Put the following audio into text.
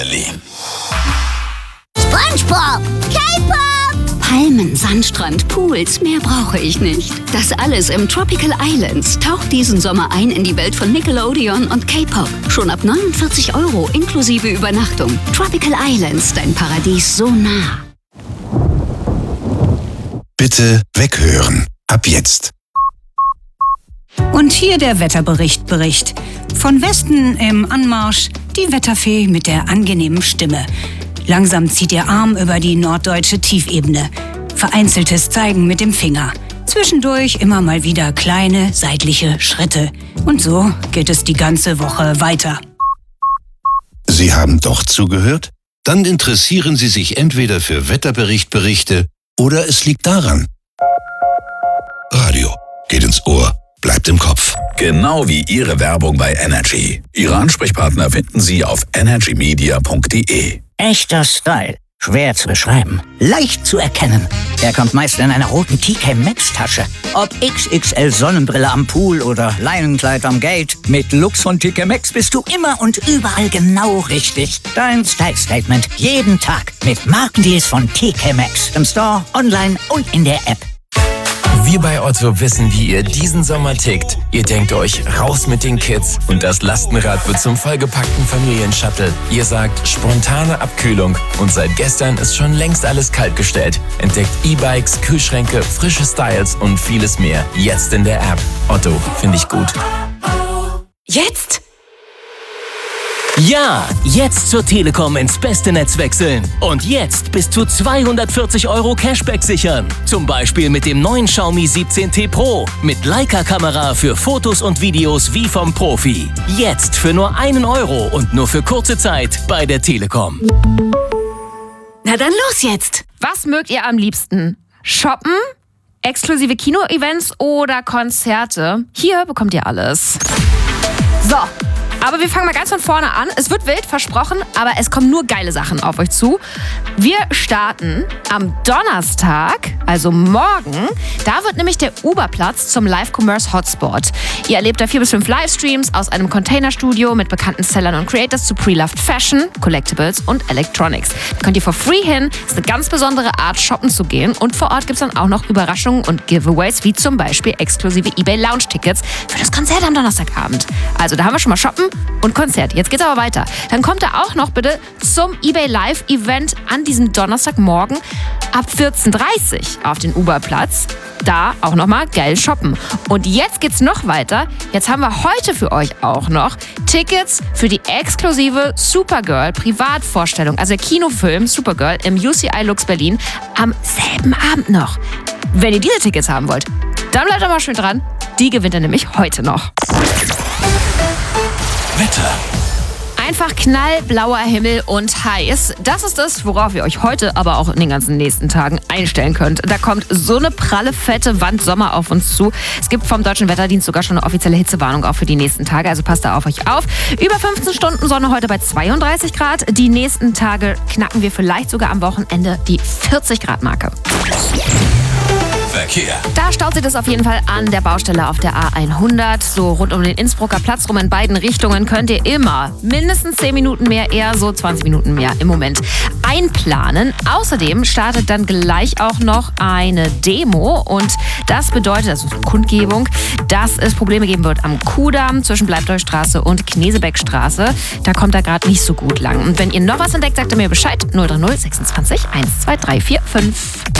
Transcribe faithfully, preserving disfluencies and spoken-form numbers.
SpongeBob, K-Pop, Palmen, Sandstrand, Pools, mehr brauche ich nicht. Das alles im Tropical Islands. Taucht diesen Sommer ein in die Welt von Nickelodeon und K-Pop. Schon ab neunundvierzig Euro inklusive Übernachtung. Tropical Islands, dein Paradies so nah. Bitte weghören. Ab jetzt. Und hier der Wetterbericht Bericht. Von Westen im Anmarsch die Wetterfee mit der angenehmen Stimme. Langsam zieht ihr Arm über die norddeutsche Tiefebene. Vereinzeltes Zeigen mit dem Finger. Zwischendurch immer mal wieder kleine seitliche Schritte. Und so geht es die ganze Woche weiter. Sie haben doch zugehört? Dann interessieren Sie sich entweder für Wetterberichtberichte oder es liegt daran. Radio geht ins Ohr, bleibt im Kopf. Genau wie Ihre Werbung bei Energy. Ihre Ansprechpartner finden Sie auf energy media punkt de. Echter Style. Schwer zu beschreiben. Leicht zu erkennen. Er kommt meist in einer roten T K Maxx Tasche. Ob X X L Sonnenbrille am Pool oder Leinenkleid am Gate. Mit Looks von T K Maxx bist du immer und überall genau richtig. Dein Style Statement. Jeden Tag. Mit Markendeals von T K Maxx. Im Store, online und in der App. Wir bei Otto wissen, wie ihr diesen Sommer tickt. Ihr denkt euch, raus mit den Kids und das Lastenrad wird zum vollgepackten Familienshuttle. Ihr sagt, spontane Abkühlung und seit gestern ist schon längst alles kaltgestellt. Entdeckt E-Bikes, Kühlschränke, frische Styles und vieles mehr. Jetzt in der App. Otto, finde ich gut. Jetzt? Ja, jetzt zur Telekom ins beste Netz wechseln. Und jetzt bis zu zweihundertvierzig Euro Cashback sichern. Zum Beispiel mit dem neuen Xiaomi siebzehn T Pro. Mit Leica-Kamera für Fotos und Videos wie vom Profi. Jetzt für nur einen Euro und nur für kurze Zeit bei der Telekom. Na dann los jetzt. Was mögt ihr am liebsten? Shoppen? Exklusive Kino-Events oder Konzerte? Hier bekommt ihr alles. So. Aber wir fangen mal ganz von vorne an. Es wird wild, versprochen, aber es kommen nur geile Sachen auf euch zu. Wir starten am Donnerstag, also morgen. Da wird nämlich der Uber-Platz zum Live-Commerce-Hotspot. Ihr erlebt da vier bis fünf Livestreams aus einem Containerstudio mit bekannten Sellern und Creators zu Pre-Loved Fashion, Collectibles und Electronics. Da könnt ihr for free hin. Das ist eine ganz besondere Art, shoppen zu gehen. Und vor Ort gibt es dann auch noch Überraschungen und Giveaways, wie zum Beispiel exklusive eBay-Lounge-Tickets für das Konzert am Donnerstagabend. Also da haben wir schon mal shoppen und Konzert. Jetzt geht's aber weiter. Dann kommt er auch noch bitte zum eBay Live Event an diesem Donnerstagmorgen ab vierzehn Uhr dreißig auf den Uber-Platz. Da auch nochmal geil shoppen. Und jetzt geht's noch weiter. Jetzt haben wir heute für euch auch noch Tickets für die exklusive Supergirl Privatvorstellung, also der Kinofilm Supergirl im U C I Lux Berlin am selben Abend noch. Wenn ihr diese Tickets haben wollt, dann bleibt doch mal schön dran. Die gewinnt ihr nämlich heute noch. Wetter. Einfach knallblauer Himmel und heiß. Das ist es, worauf ihr euch heute, aber auch in den ganzen nächsten Tagen einstellen könnt. Da kommt so eine pralle, fette Wand Sommer auf uns zu. Es gibt vom Deutschen Wetterdienst sogar schon eine offizielle Hitzewarnung auch für die nächsten Tage. Also passt da auf euch auf. Über fünfzehn Stunden Sonne heute bei zweiunddreißig Grad. Die nächsten Tage knacken wir vielleicht sogar am Wochenende die vierzig Grad Marke. Verkehr. Da staut sich das auf jeden Fall an der Baustelle auf der A hundert. So rund um den Innsbrucker Platz rum in beiden Richtungen könnt ihr immer mindestens zehn Minuten mehr, eher so zwanzig Minuten mehr im Moment einplanen. Außerdem startet dann gleich auch noch eine Demo und das bedeutet, also eine Kundgebung, dass es Probleme geben wird am Kudamm zwischen Bleibtreustraße und Knesebeckstraße. Da kommt er gerade nicht so gut lang. Und wenn ihr noch was entdeckt, sagt ihr mir Bescheid. null drei null sechsundzwanzig eins zwei drei vier fünf.